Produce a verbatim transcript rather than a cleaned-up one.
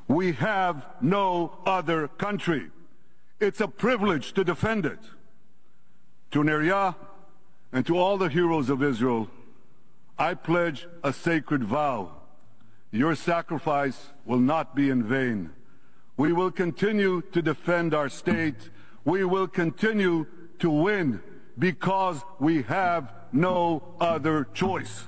We have no other country. It's a privilege to defend it. To Neriah and to all the heroes of Israel, I pledge a sacred vow. Your sacrifice will not be in vain. We will continue to defend our state. We will continue to win because we have no other choice.